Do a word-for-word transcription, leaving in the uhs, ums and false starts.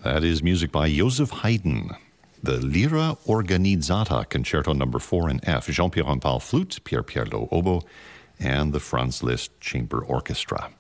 That is music by Joseph Haydn. The Lira Organizzata Concerto Number four in F, Jean-Pierre Rampal flute, Pierre Pierlot oboe, and the Franz Liszt Chamber Orchestra.